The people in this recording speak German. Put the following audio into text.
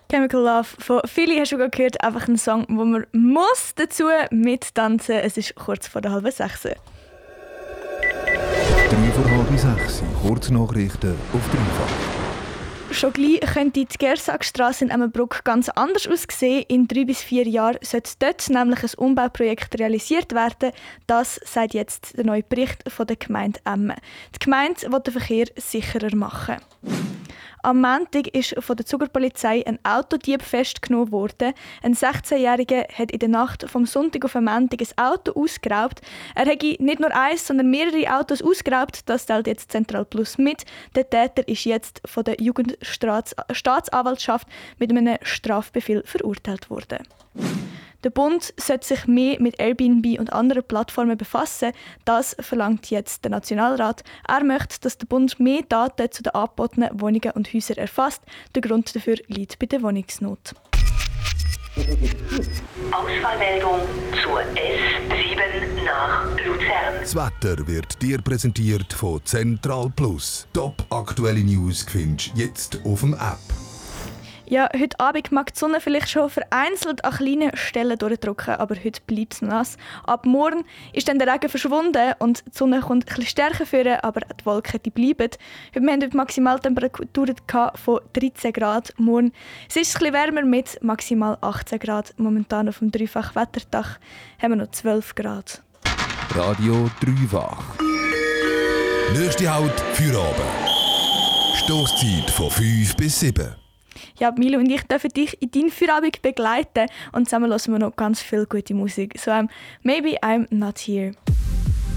Chemical Love von Philly hast du gerade gehört. Einfach ein Song, wo man muss dazu mittanzen. Es ist kurz vor der 5:30. 5:55, Kurznachrichten auf Dreifach. Schon gleich könnte die Gersagstrasse in Emmenbruck ganz anders aussehen. In 3 bis 4 Jahren sollte dort nämlich ein Umbauprojekt realisiert werden. Das sagt jetzt der neue Bericht von der Gemeinde Emmen. Die Gemeinde will den Verkehr sicherer machen. Am Montag ist von der Zugerpolizei ein Autodieb festgenommen worden. Ein 16-Jähriger hat in der Nacht vom Sonntag auf den Montag ein Auto ausgeraubt. Er hat nicht nur eins, sondern mehrere Autos ausgeraubt. Das teilt jetzt Zentral Plus mit. Der Täter ist jetzt von der Jugendstaatsanwaltschaft mit einem Strafbefehl verurteilt worden. Der Bund sollte sich mehr mit Airbnb und anderen Plattformen befassen. Das verlangt jetzt der Nationalrat. Er möchte, dass der Bund mehr Daten zu den angebotenen Wohnungen und Häusern erfasst. Der Grund dafür liegt bei der Wohnungsnot. Ausfallmeldung zur S7 nach Luzern. Das Wetter wird dir präsentiert von Zentral Plus. Top aktuelle News findest du jetzt auf dem App. Ja, heute Abend mag die Sonne vielleicht schon vereinzelt an kleinen Stellen durchdrücken, aber heute bleibt es nass. Ab morgen ist dann der Regen verschwunden und die Sonne kommt ein bisschen stärker vor, aber die Wolken die bleiben. Wir hatten heute Maximaltemperaturen von 13 Grad. Morgen es ist ein bisschen wärmer mit maximal 18 Grad. Momentan auf dem Dreifach-Wetterdach haben wir noch 12 Grad. Radio Dreifach. Nächste Halt für Abend. Stoßzeit von 5 bis 7. Ja, Milo und ich dürfen dich in deinen Feierabend begleiten und zusammen hören wir noch ganz viel gute Musik. So, Maybe I'm Not Here.